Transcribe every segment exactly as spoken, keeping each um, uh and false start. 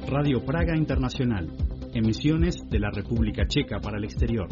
Radio Praga Internacional, emisiones de la República Checa para el exterior.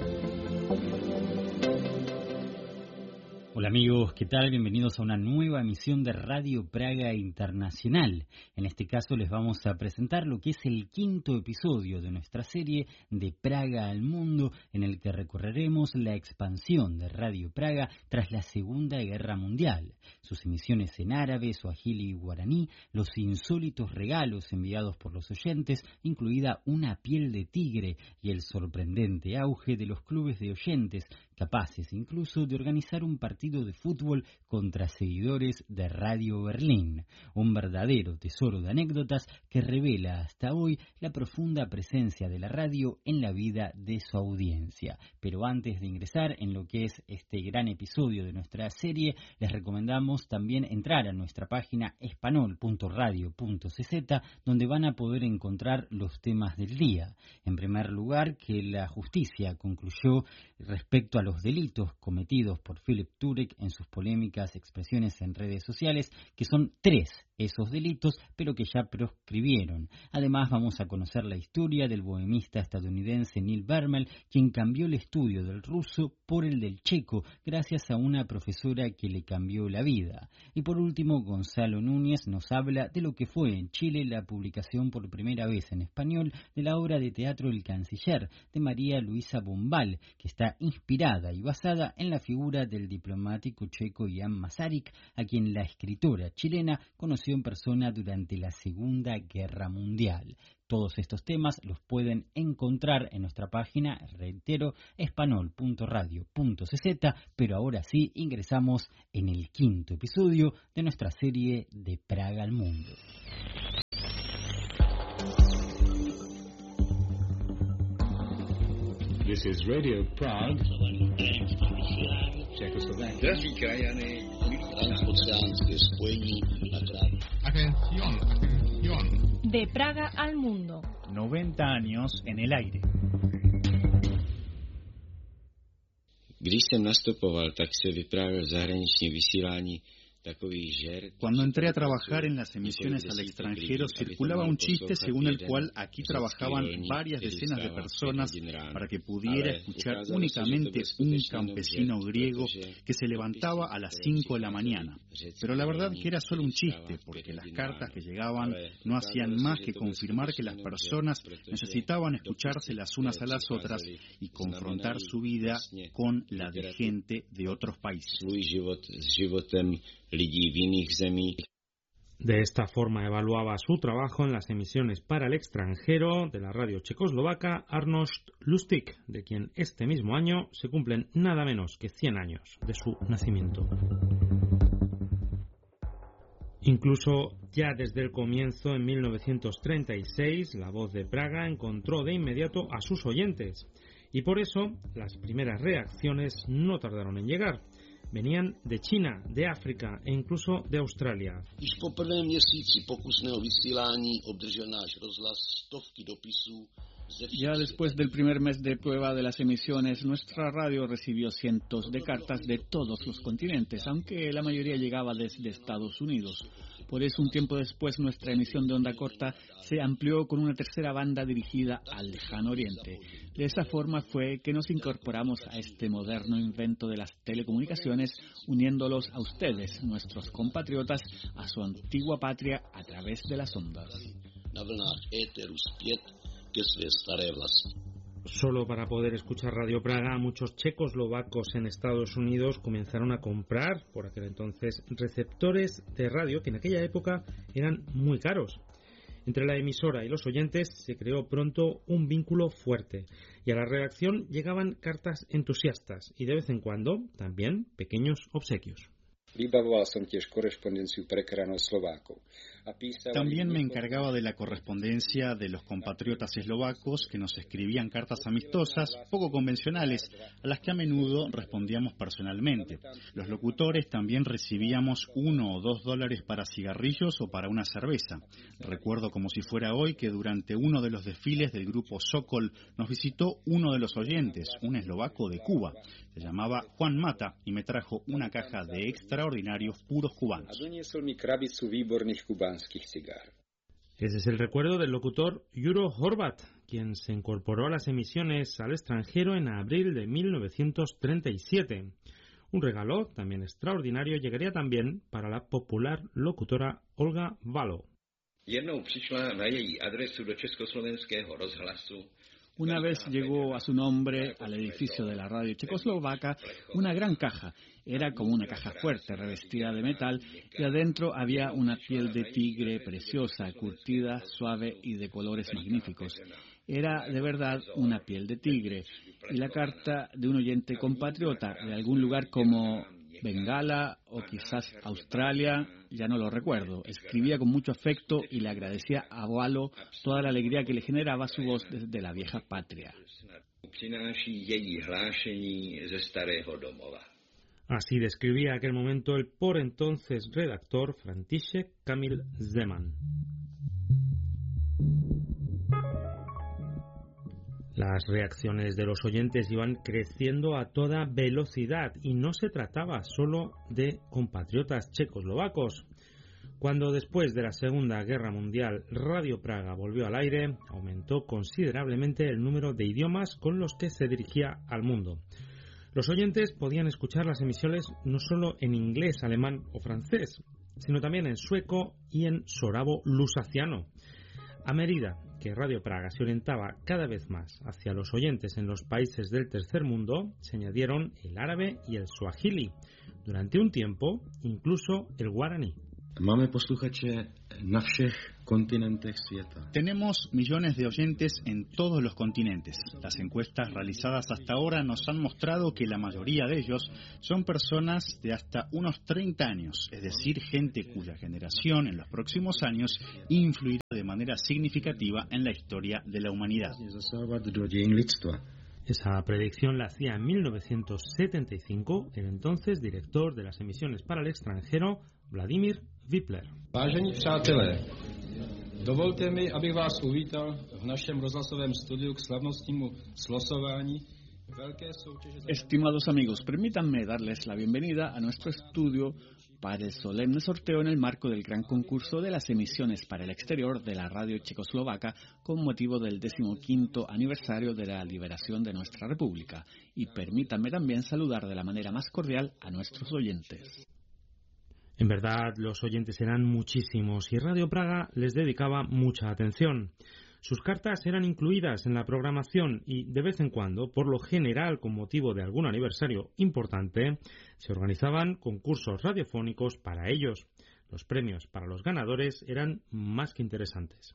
Hola amigos, ¿qué tal? Bienvenidos a una nueva emisión de Radio Praga Internacional. En este caso les vamos a presentar lo que es el quinto episodio de nuestra serie De Praga al Mundo, en el que recorreremos la expansión de Radio Praga tras la Segunda Guerra Mundial, sus emisiones en árabe, suajili y guaraní, los insólitos regalos enviados por los oyentes, incluida una piel de tigre, y el sorprendente auge de los clubes de oyentes, capaces incluso de organizar un partido de fútbol contra seguidores de Radio Berlín. Un verdadero tesoro de anécdotas que revela hasta hoy la profunda presencia de la radio en la vida de su audiencia. Pero antes de ingresar en lo que es este gran episodio de nuestra serie, les recomendamos también entrar a nuestra página espanol punto radio punto c z, donde van a poder encontrar los temas del día. En primer lugar, que la justicia concluyó respecto a los delitos cometidos por Philip Turek en sus polémicas expresiones en redes sociales, que son tres esos delitos, pero que ya proscribieron. Además, vamos a conocer la historia del bohemista estadounidense Neil Bermel, quien cambió el estudio del ruso por el del checo, gracias a una profesora que le cambió la vida. Y por último, Gonzalo Núñez nos habla de lo que fue en Chile la publicación por primera vez en español de la obra de teatro El Canciller, de María Luisa Bombal, que está inspirada y basada en la figura del diplomático checo Jan Masaryk, a quien la escritora chilena conoció en persona durante la Segunda Guerra Mundial. Todos estos temas los pueden encontrar en nuestra página, reitero, espanol punto radio punto c z, pero ahora sí ingresamos en el quinto episodio de nuestra serie De Praga al Mundo. This is Radio Prague, Czechoslovakia. Atención, atención. De Praga al Mundo. noventa años en el aire. Když jsem nastupoval, tak se vyprávěl zahraniční vysílání. Cuando entré a trabajar en las emisiones al extranjero, circulaba un chiste según el cual aquí trabajaban varias decenas de personas para que pudiera escuchar únicamente un campesino griego que se levantaba a las cinco de la mañana. Pero la verdad que era solo un chiste, porque las cartas que llegaban no hacían más que confirmar que las personas necesitaban escucharse las unas a las otras y confrontar su vida con la de gente de otros países. De esta forma evaluaba su trabajo en las emisiones para el extranjero de la radio checoslovaca Arnošt Lustig, de quien este mismo año se cumplen nada menos que cien años de su nacimiento. Incluso ya desde el comienzo, en mil novecientos treinta y seis, la Voz de Praga encontró de inmediato a sus oyentes, y por eso las primeras reacciones no tardaron en llegar. Venían de China, de África e incluso de Australia. Ya después del primer mes de prueba de las emisiones, nuestra radio recibió cientos de cartas de todos los continentes, aunque la mayoría llegaba desde Estados Unidos. Por eso, un tiempo después, nuestra emisión de onda corta se amplió con una tercera banda dirigida al lejano oriente. De esa forma fue que nos incorporamos a este moderno invento de las telecomunicaciones, uniéndolos a ustedes, nuestros compatriotas, a su antigua patria a través de las ondas. Solo para poder escuchar Radio Praga, muchos checoslovacos en Estados Unidos comenzaron a comprar, por aquel entonces, receptores de radio que en aquella época eran muy caros. Entre la emisora y los oyentes se creó pronto un vínculo fuerte, y a la redacción llegaban cartas entusiastas y de vez en cuando también pequeños obsequios. También me encargaba de la correspondencia de los compatriotas eslovacos que nos escribían cartas amistosas, poco convencionales, a las que a menudo respondíamos personalmente. Los locutores también recibíamos uno o dos dólares para cigarrillos o para una cerveza. Recuerdo como si fuera hoy que durante uno de los desfiles del grupo Sokol nos visitó uno de los oyentes, un eslovaco de Cuba. Se llamaba Juan Mata y me trajo una caja de extraordinarios puros cubanos. Ese es el recuerdo del locutor Juro Horvat, quien se incorporó a las emisiones al extranjero en abril de mil novecientos treinta y siete. Un regalo también extraordinario llegaría también para la popular locutora Olga Valo. Una vez llegó a su nombre al edificio de la radio checoslovaca una gran caja. Era como una caja fuerte, revestida de metal, y adentro había una piel de tigre preciosa, curtida, suave y de colores magníficos. Era de verdad una piel de tigre. Y la carta de un oyente compatriota de algún lugar como Bengala o quizás Australia, ya no lo recuerdo. Escribía con mucho afecto y le agradecía a Valo toda la alegría que le generaba su voz desde la vieja patria. Así describía aquel momento el por entonces redactor František Kamil Zeman. Las reacciones de los oyentes iban creciendo a toda velocidad y no se trataba solo de compatriotas checoslovacos. Cuando después de la Segunda Guerra Mundial Radio Praga volvió al aire, aumentó considerablemente el número de idiomas con los que se dirigía al mundo. Los oyentes podían escuchar las emisiones no solo en inglés, alemán o francés, sino también en sueco y en sorabo lusaciano. A medida que Radio Praga se orientaba cada vez más hacia los oyentes en los países del tercer mundo, se añadieron el árabe y el suajili. Durante un tiempo, incluso el guaraní. Tenemos millones de oyentes en todos los continentes. Las encuestas realizadas hasta ahora nos han mostrado que la mayoría de ellos son personas de hasta unos treinta años, es decir, gente cuya generación en los próximos años influirá de manera significativa en la historia de la humanidad. Esa predicción la hacía en mil novecientos setenta y cinco el entonces director de las emisiones para el extranjero, Vladimir Wipler. Vážení přátelé, dovolte mi, abych vás uvítal v našem rozhlasovém studiu k slavnostnímu slosování velké soutěže. Estimados amigos, permítanme darles la bienvenida a nuestro estudio para el solemne sorteo en el marco del gran concurso de las emisiones para el exterior de la radio checoslovaca con motivo del decimoquinto aniversario de la liberación de nuestra república. Y permítanme también saludar de la manera más cordial a nuestros oyentes. En verdad, los oyentes eran muchísimos y Radio Praga les dedicaba mucha atención. Sus cartas eran incluidas en la programación y, de vez en cuando, por lo general con motivo de algún aniversario importante, se organizaban concursos radiofónicos para ellos. Los premios para los ganadores eran más que interesantes.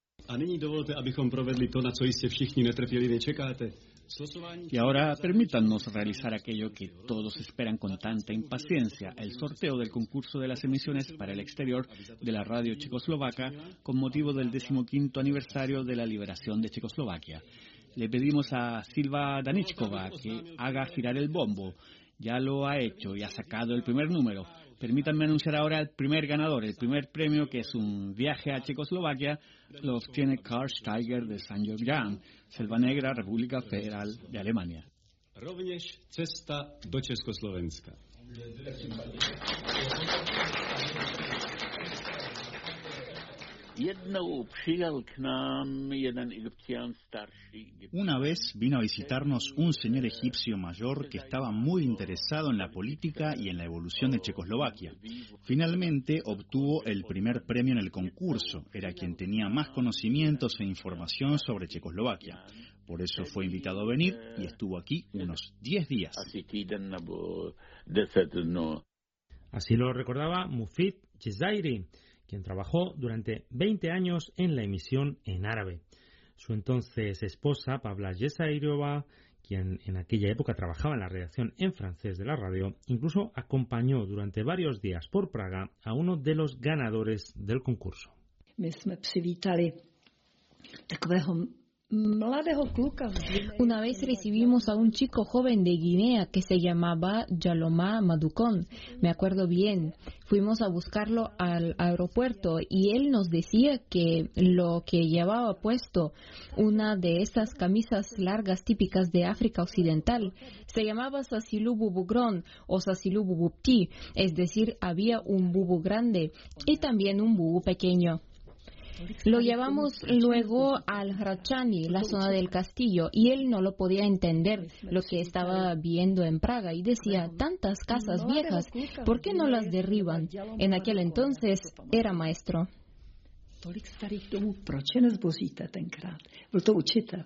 Y ahora permítanos realizar aquello que todos esperan con tanta impaciencia, el sorteo del concurso de las emisiones para el exterior de la radio checoslovaca con motivo del decimoquinto aniversario de la liberación de Checoslovaquia. Le pedimos a Silva Danichkova que haga girar el bombo. Ya lo ha hecho y ha sacado el primer número. Permítanme anunciar ahora el primer ganador. El primer premio, que es un viaje a Checoslovaquia, lo obtiene Karl Steiger de San Julián, Selva Negra, República Federal de Alemania. Rovněž cesta do Československa. Una vez vino a visitarnos un señor egipcio mayor que estaba muy interesado en la política y en la evolución de Checoslovaquia. Finalmente obtuvo el primer premio en el concurso. Era quien tenía más conocimientos e información sobre Checoslovaquia. Por eso fue invitado a venir y estuvo aquí unos diez días. Así lo recordaba Mufid Jezairi, quien trabajó durante veinte años en la emisión en árabe. Su entonces esposa, Pavla Jezairova, quien en aquella época trabajaba en la redacción en francés de la radio, incluso acompañó durante varios días por Praga a uno de los ganadores del concurso. Una vez recibimos a un chico joven de Guinea que se llamaba Jaloma Madukon. Me acuerdo bien. Fuimos a buscarlo al aeropuerto y él nos decía que lo que llevaba puesto, una de esas camisas largas típicas de África Occidental, se llamaba Sasilu Bubugron o Sasilu Bubupti, es decir, había un bubu grande y también un bubu pequeño. Lo llevamos luego al Hradčany, la zona del castillo, y él no lo podía entender lo que estaba viendo en Praga y decía, tantas casas viejas, ¿por qué no las derriban? En aquel entonces era maestro. Tolik starých domů, proč je nezboříte tenkrát? Byl to učitel.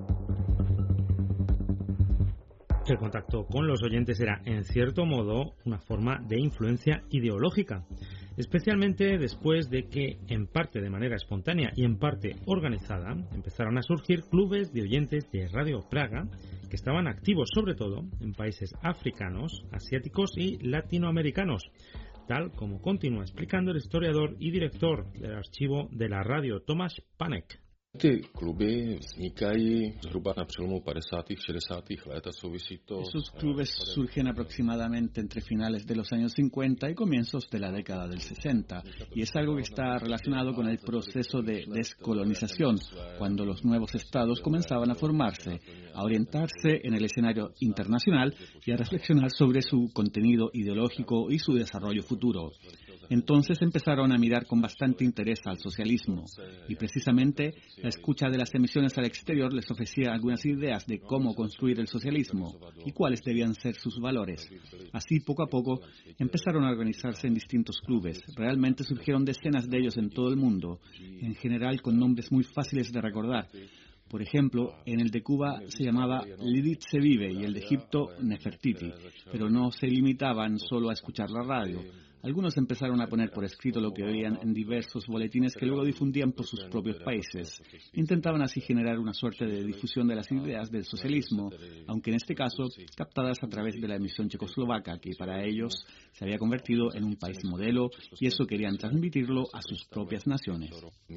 El contacto con los oyentes era, en cierto modo, una forma de influencia ideológica, especialmente después de que, en parte de manera espontánea y en parte organizada, empezaron a surgir clubes de oyentes de Radio Praga que estaban activos sobre todo en países africanos, asiáticos y latinoamericanos, tal como continúa explicando el historiador y director del archivo de la radio Tomáš Panek. Ty kluby vznikají zhruba na přelomu padesátých šedesátých let a souvisí to. Esos clubes surgen aproximadamente entre finales de los años cincuenta y comienzos de la década del sesenta, y es algo que está relacionado con el proceso de descolonización, cuando los nuevos estados comenzaban a formarse, a orientarse en el escenario internacional y a reflexionar sobre su contenido ideológico y su desarrollo futuro. Entonces empezaron a mirar con bastante interés al socialismo, y precisamente la escucha de las emisiones al exterior les ofrecía algunas ideas de cómo construir el socialismo y cuáles debían ser sus valores. Así, poco a poco, empezaron a organizarse en distintos clubes. Realmente surgieron decenas de ellos en todo el mundo, en general con nombres muy fáciles de recordar. Por ejemplo, en el de Cuba se llamaba Lidit se vive y el de Egipto Nefertiti, pero no se limitaban solo a escuchar la radio. Algunos empezaron a poner por escrito lo que oían en diversos boletines que luego difundían por sus propios países. Intentaban así generar una suerte de difusión de las ideas del socialismo, aunque en este caso captadas a través de la emisión checoslovaca, que para ellos se había convertido en un país modelo, y eso querían transmitirlo a sus propias naciones.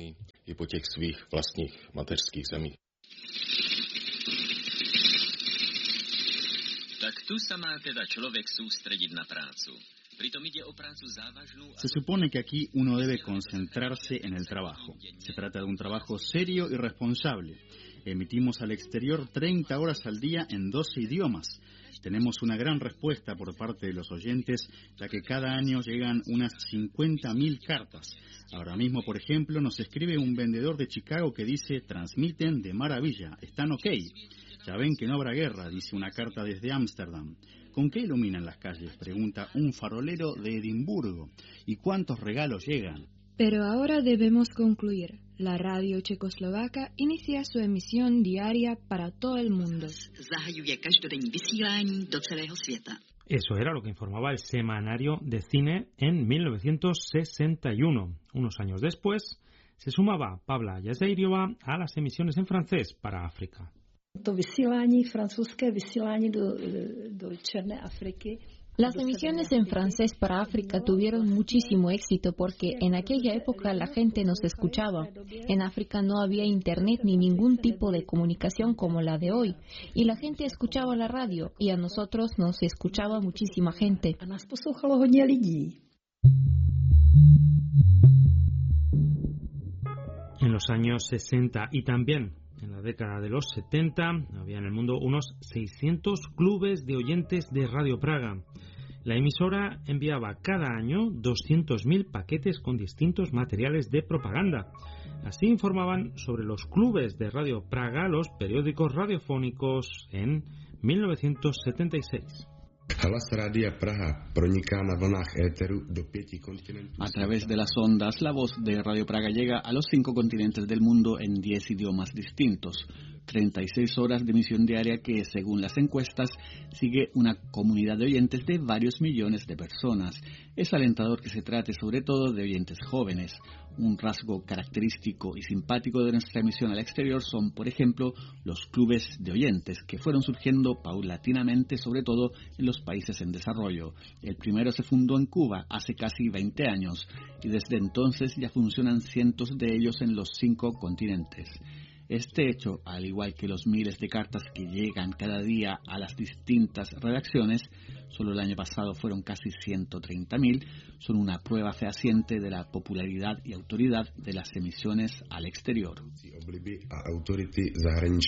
Tak tu sa má teda človek sústrediť na prácu. Se supone que aquí uno debe concentrarse en el trabajo. Se trata de un trabajo serio y responsable. Emitimos al exterior treinta horas al día en doce idiomas. Tenemos una gran respuesta por parte de los oyentes, ya que cada año llegan unas cincuenta mil cartas. Ahora mismo, por ejemplo, nos escribe un vendedor de Chicago que dice, transmiten de maravilla, están ok. Ya ven que no habrá guerra, dice una carta desde Ámsterdam. ¿Con qué iluminan las calles?, pregunta un farolero de Edimburgo. ¿Y cuántos regalos llegan? Pero ahora debemos concluir. La radio checoslovaca inicia su emisión diaria para todo el mundo. Eso era lo que informaba el Semanario de Cine en mil novecientos sesenta y uno. Unos años después, se sumaba Pavla Jazejriová a las emisiones en francés para África. To vysílání, francouzské vysílání do, do Černé Afriky. Las emisiones en francés para África tuvieron muchísimo éxito porque en aquella época la gente nos escuchaba. En África no había internet ni ningún tipo de comunicación como la de hoy. Y la gente escuchaba la radio y a nosotros nos escuchaba muchísima gente. A nás poslouchalo hodně lidí. En los años sesenta y también en la década de los setenta había en el mundo unos seiscientos clubes de oyentes de Radio Praga. La emisora enviaba cada año doscientos mil paquetes con distintos materiales de propaganda. Así informaban sobre los clubes de Radio Praga los periódicos radiofónicos en mil novecientos setenta y seis. A través de las ondas, la voz de Radio Praga llega a los cinco continentes del mundo en diez idiomas distintos. treinta y seis horas de emisión diaria que, según las encuestas, sigue una comunidad de oyentes de varios millones de personas. Es alentador que se trate sobre todo de oyentes jóvenes. Un rasgo característico y simpático de nuestra emisión al exterior son, por ejemplo, los clubes de oyentes, que fueron surgiendo paulatinamente, sobre todo en los países en desarrollo. El primero se fundó en Cuba hace casi veinte años y desde entonces ya funcionan cientos de ellos en los cinco continentes. Este hecho, al igual que los miles de cartas que llegan cada día a las distintas redacciones, solo el año pasado fueron casi ciento treinta mil, son una prueba fehaciente de la popularidad y autoridad de las emisiones al exterior.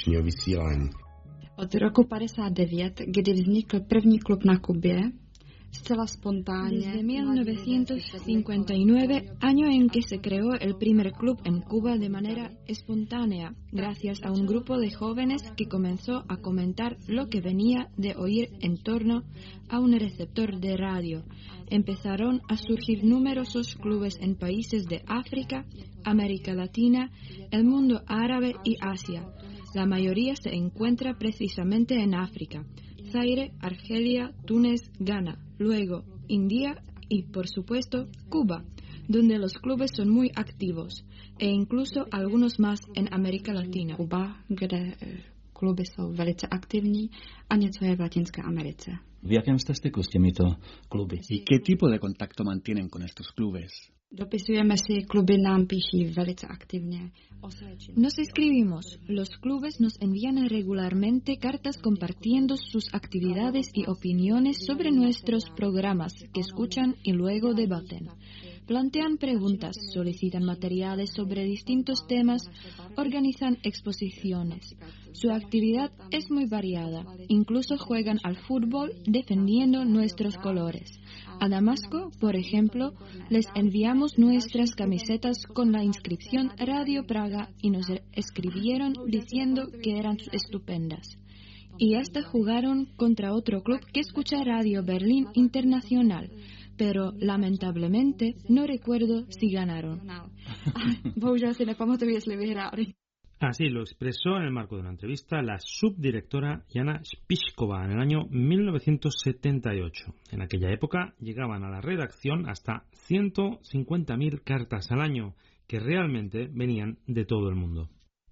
Od roku padesát devět, kdy vznikl první klub na Kubě, Desde mil novecientos cincuenta y nueve, año en que se creó el primer club en Cuba de manera espontánea, gracias a un grupo de jóvenes que comenzó a comentar lo que venía de oír en torno a un receptor de radio. Empezaron a surgir numerosos clubes en países de África, América Latina, el mundo árabe y Asia. La mayoría se encuentra precisamente en África: Zaire, Argelia, Túnez, Ghana, luego India y, por supuesto, Cuba, donde los clubes son muy activos, e incluso algunos más en América Latina. Kuba, kde kluby jsou velice aktivní, a něco je v Latinské Americe. V jakém jste styku s těmito kluby? ¿Y qué tipo de contacto mantienen con estos clubes? Dopisujeme si, kluby nám píší velice aktivně. Nos escribimos. Los clubes nos envían regularmente cartas compartiendo sus actividades y opiniones sobre nuestros programas que escuchan y luego debaten. Plantean preguntas, solicitan materiales sobre distintos temas, organizan exposiciones. Su actividad es muy variada. Incluso juegan al fútbol defendiendo nuestros colores. A Damasco, por ejemplo, les enviamos nuestras camisetas con la inscripción Radio Praga y nos escribieron diciendo que eran estupendas. Y hasta jugaron contra otro club que escucha Radio Berlín Internacional, pero lamentablemente no recuerdo si ganaron. Bohužel si nepamatuju, jestli vyhráli. Así lo expresó en el marco de una entrevista la subdirectora Jana Spišková en el año mil novecientos setenta y ocho. En aquella época llegaban a la redacción hasta ciento cincuenta mil cartas al año, que realmente venían de todo el mundo.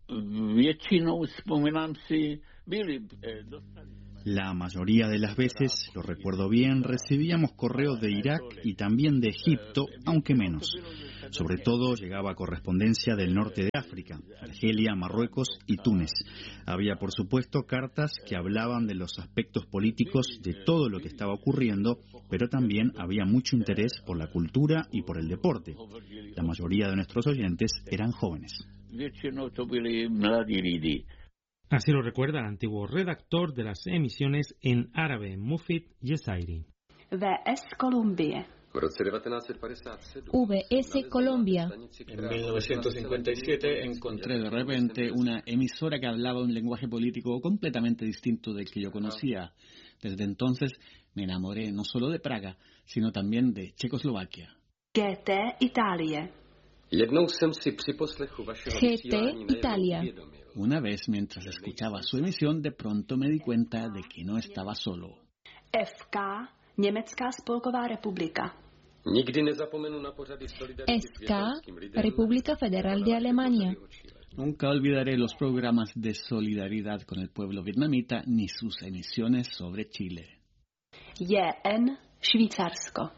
La mayoría de las veces, lo recuerdo bien, recibíamos correos de Irak y también de Egipto, aunque menos. Sobre todo llegaba correspondencia del norte de África, Argelia, Marruecos y Túnez. Había, por supuesto, cartas que hablaban de los aspectos políticos de todo lo que estaba ocurriendo, pero también había mucho interés por la cultura y por el deporte. La mayoría de nuestros oyentes eran jóvenes. Así lo recuerda el antiguo redactor de las emisiones en árabe, Mufid Yesairi. V S Colombia. V S Colombia. En mil novecientos cincuenta y siete encontré de repente una emisora que hablaba un lenguaje político completamente distinto del que yo conocía. Desde entonces me enamoré no solo de Praga, sino también de Checoslovaquia. G T Italia. G T Italia. Una vez, mientras escuchaba su emisión, de pronto me di cuenta de que no estaba solo. F K Německá spolková republika. S K República Federal de Alemania. Nunca olvidaré los programas de solidaridad con el pueblo vietnamita ni sus emisiones sobre Chile. J N Švýcarsko.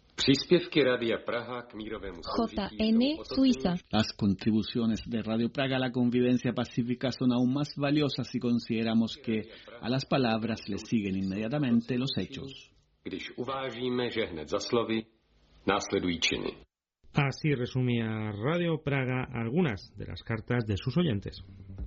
J N Suiza. Las contribuciones de Radio Praga a la convivencia pacífica son aún más valiosas si consideramos que a las palabras le siguen inmediatamente los hechos. Así resumía Radio Praga algunas de las cartas de sus oyentes.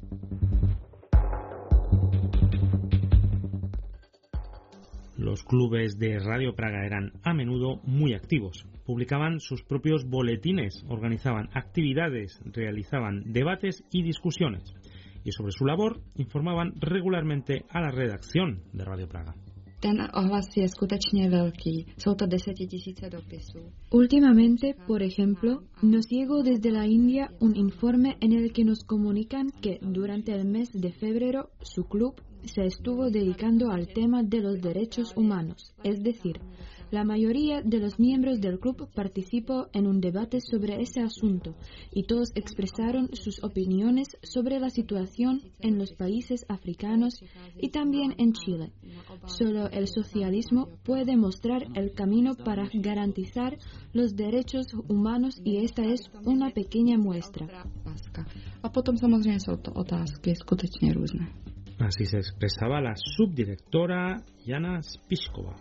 Los clubes de Radio Praga eran a menudo muy activos. Publicaban sus propios boletines, organizaban actividades, realizaban debates y discusiones. Y sobre su labor informaban regularmente a la redacción de Radio Praga. Ten ohlas je skutečně velký. Jsou to desetitisíce dopisů. Últimamente, por ejemplo, nos llegó desde la India un informe en el que nos comunican que durante el mes de febrero su club se estuvo dedicando al tema de los derechos humanos, es decir, la mayoría de los miembros del club participó en un debate sobre ese asunto y todos expresaron sus opiniones sobre la situación en los países africanos y también en Chile. Solo el socialismo puede mostrar el camino para garantizar los derechos humanos y esta es una pequeña muestra. A potom samozřejmě jsou to otázky skutečně různé. Así se expresaba la subdirectora Jana Spišková.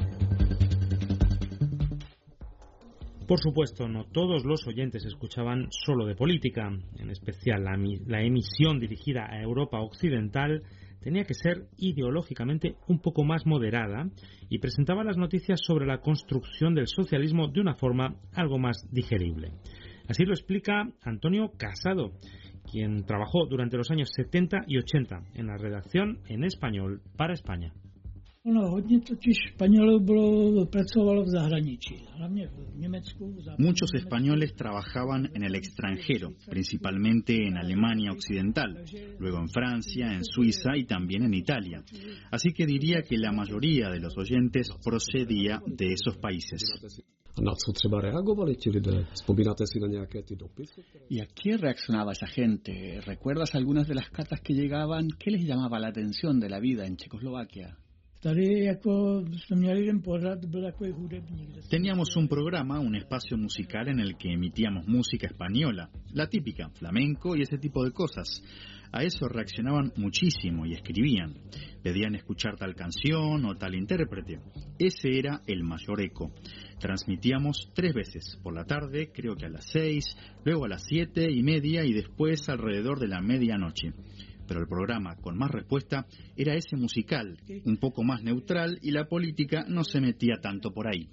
Por supuesto, no todos los oyentes escuchaban solo de política. En especial, la, la emisión dirigida a Europa Occidental tenía que ser ideológicamente un poco más moderada y presentaba las noticias sobre la construcción del socialismo de una forma algo más digerible. Así lo explica Antonio Casado, quien trabajó durante los años setenta y ochenta en la redacción en español para España. Muchos españoles trabajaban en el extranjero, principalmente en Alemania Occidental, luego en Francia, en Suiza y también en Italia. Así que diría que la mayoría de los oyentes procedía de esos países. ¿Y a qué reaccionaba esa gente? ¿Recuerdas algunas de las cartas que llegaban? ¿Qué les llamaba la atención de la vida en Checoslovaquia? Teníamos un programa, un espacio musical en el que emitíamos música española, la típica, flamenco y ese tipo de cosas. A eso reaccionaban muchísimo y escribían. Pedían escuchar tal canción o tal intérprete. Ese era el mayor eco. Transmitíamos tres veces, por la tarde, creo que a las seis, luego a las siete y media y después alrededor de la medianoche. Pero el programa con más respuesta era ese musical, un poco más neutral, y la política no se metía tanto por ahí.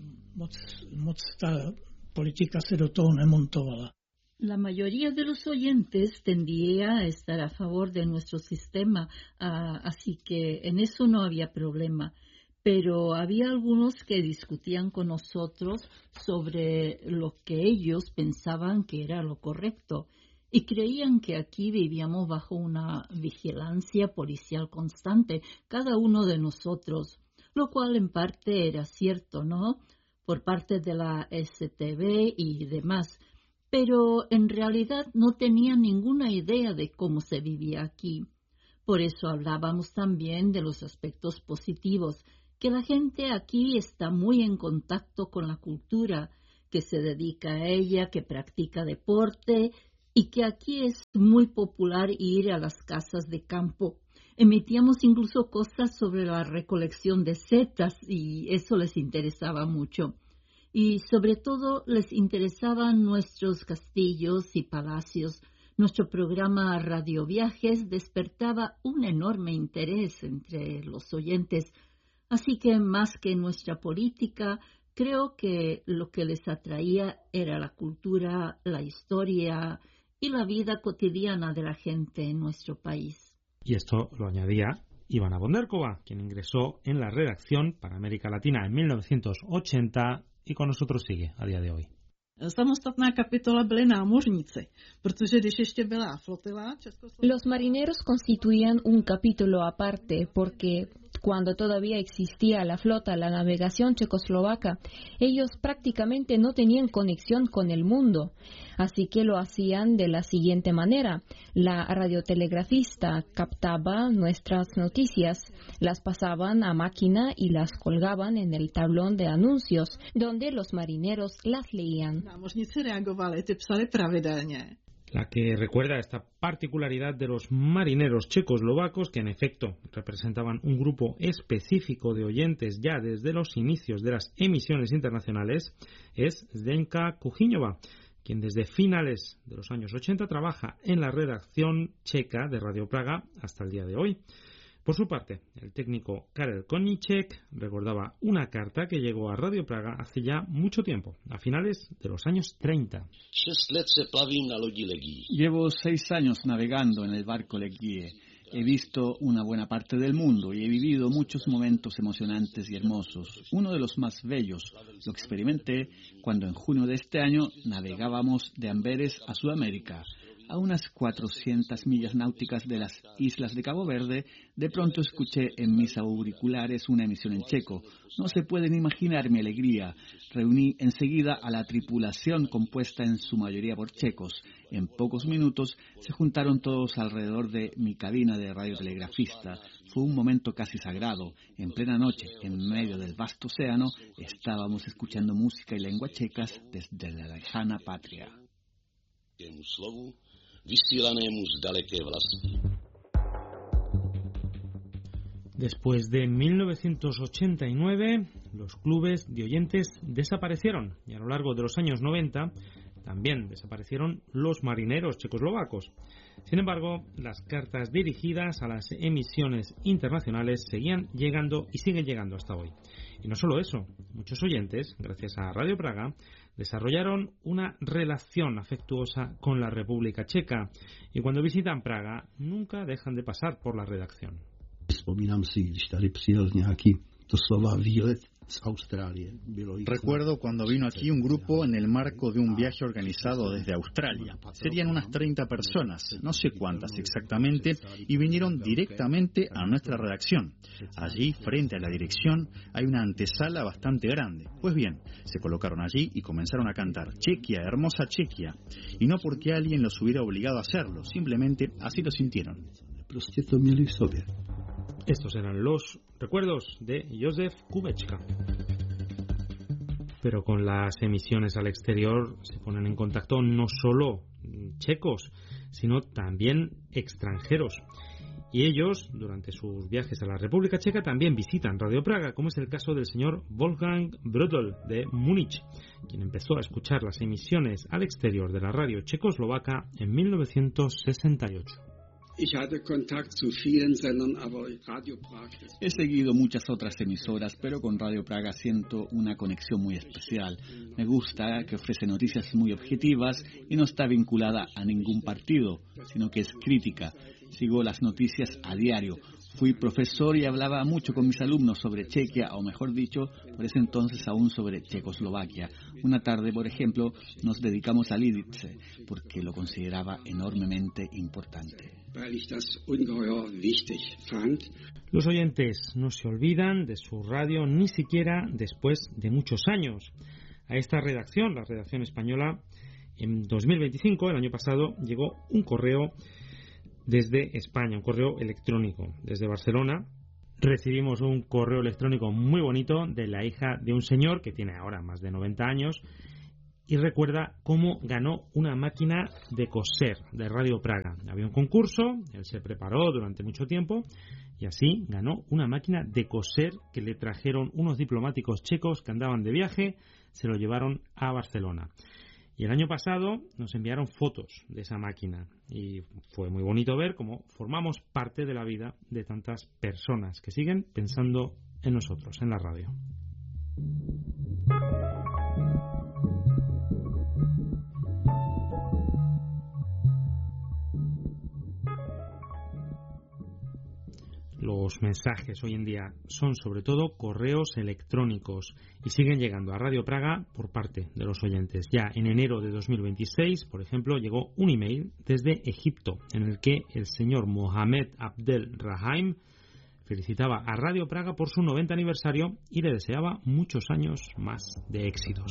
La mayoría de los oyentes tendía a estar a favor de nuestro sistema, uh, así que en eso no había problema. Pero había algunos que discutían con nosotros sobre lo que ellos pensaban que era lo correcto. Y creían que aquí vivíamos bajo una vigilancia policial constante, cada uno de nosotros, lo cual en parte era cierto, ¿no? Por parte de la S T V y demás. Pero en realidad no tenían ninguna idea de cómo se vivía aquí. Por eso hablábamos también de los aspectos positivos, que la gente aquí está muy en contacto con la cultura, que se dedica a ella, que practica deporte, y que aquí es muy popular ir a las casas de campo. Emitíamos incluso cosas sobre la recolección de setas y eso les interesaba mucho. Y sobre todo les interesaban nuestros castillos y palacios. Nuestro programa Radio Viajes despertaba un enorme interés entre los oyentes. Así que más que nuestra política, creo que lo que les atraía era la cultura, la historia y la vida cotidiana de la gente en nuestro país. Y esto lo añadía Ivana Bonderkova, quien ingresó en la redacción para América Latina en mil novecientos ochenta y con nosotros sigue a día de hoy. Los marineros constituían un capítulo aparte porque cuando todavía existía la flota, la navegación checoslovaca, ellos prácticamente no tenían conexión con el mundo. Así que lo hacían de la siguiente manera. La radiotelegrafista captaba nuestras noticias, las pasaban a máquina y las colgaban en el tablón de anuncios, donde los marineros las leían. La que recuerda esta particularidad de los marineros checoslovacos, que en efecto representaban un grupo específico de oyentes ya desde los inicios de las emisiones internacionales, es Zdenka Kuchyňová, quien desde finales de los años ochenta trabaja en la redacción checa de Radio Praga hasta el día de hoy. Por su parte, el técnico Karel Koníček recordaba una carta que llegó a Radio Praga hace ya mucho tiempo, a finales de los años treinta. Llevo seis años navegando en el barco Legie. He visto una buena parte del mundo y he vivido muchos momentos emocionantes y hermosos. Uno de los más bellos lo experimenté cuando en junio de este año navegábamos de Amberes a Sudamérica. A unas cuatrocientas millas náuticas de las islas de Cabo Verde, de pronto escuché en mis auriculares una emisión en checo. No se pueden imaginar mi alegría. Reuní enseguida a la tripulación compuesta en su mayoría por checos. En pocos minutos se juntaron todos alrededor de mi cabina de radiotelegrafista. Fue un momento casi sagrado. En plena noche, en medio del vasto océano, estábamos escuchando música y lengua checas desde la lejana patria. Después de mil novecientos ochenta y nueve, los clubes de oyentes desaparecieron y a lo largo de los años noventa también desaparecieron los marineros checoslovacos. Sin embargo, las cartas dirigidas a las emisiones internacionales seguían llegando y siguen llegando hasta hoy. Y no solo eso, muchos oyentes, gracias a Radio Praga, desarrollaron una relación afectuosa con la República Checa y cuando visitan Praga nunca dejan de pasar por la redacción. Vzpomínám si, když tady přijel nějaký doslova výlet z Austrálie. Recuerdo cuando vino aquí un grupo en el marco de un viaje organizado desde Australia. Serían unas treinta personas, no sé cuántas exactamente, y vinieron directamente a nuestra redacción. Allí, frente a la dirección, hay una antesala bastante grande. Pues bien, se colocaron allí y comenzaron a cantar Chequia, hermosa Chequia. Y no porque alguien los hubiera obligado a hacerlo, simplemente así lo sintieron. Estos eran los recuerdos de Józef Kubečka. Pero con las emisiones al exterior se ponen en contacto no solo checos, sino también extranjeros. Y ellos, durante sus viajes a la República Checa, también visitan Radio Praga, como es el caso del señor Wolfgang Brödel de Múnich, quien empezó a escuchar las emisiones al exterior de la radio checoslovaca en mil novecientos sesenta y ocho. He seguido muchas otras emisoras, pero con Radio Praga siento una conexión muy especial. Me gusta que ofrece noticias muy objetivas y no está vinculada a ningún partido, sino que es crítica. Sigo las noticias a diario. Fui profesor y hablaba mucho con mis alumnos sobre Chequia, o mejor dicho, por ese entonces aún sobre Checoslovaquia. Una tarde, por ejemplo, nos dedicamos a Lidice, porque lo consideraba enormemente importante. Los oyentes no se olvidan de su radio ni siquiera después de muchos años. A esta redacción, la redacción española, en dos mil veinticinco, el año pasado, llegó un correo desde España, un correo electrónico. Desde Barcelona recibimos un correo electrónico muy bonito de la hija de un señor que tiene ahora más de noventa años y recuerda cómo ganó una máquina de coser de Radio Praga. Había un concurso, él se preparó durante mucho tiempo y así ganó una máquina de coser que le trajeron unos diplomáticos checos que andaban de viaje, se lo llevaron a Barcelona. Y el año pasado nos enviaron fotos de esa máquina y fue muy bonito ver cómo formamos parte de la vida de tantas personas que siguen pensando en nosotros, en la radio. Los mensajes hoy en día son sobre todo correos electrónicos y siguen llegando a Radio Praga por parte de los oyentes. Ya en enero de dos mil veintiséis, por ejemplo, llegó un email desde Egipto en el que el señor Mohamed Abdel Rahim felicitaba a Radio Praga por su noventa aniversario y le deseaba muchos años más de éxitos.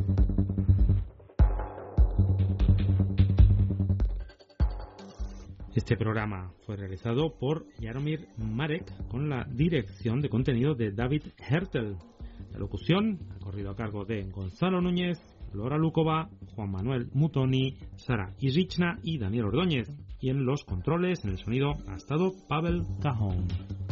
Este programa fue realizado por Jaromír Marek con la dirección de contenido de David Hertel. La locución ha corrido a cargo de Gonzalo Núñez, Laura Lukova, Juan Manuel Mutoni, Sara Irichna y Daniel Ordóñez. Y en los controles, en el sonido, ha estado Pavel Cajón.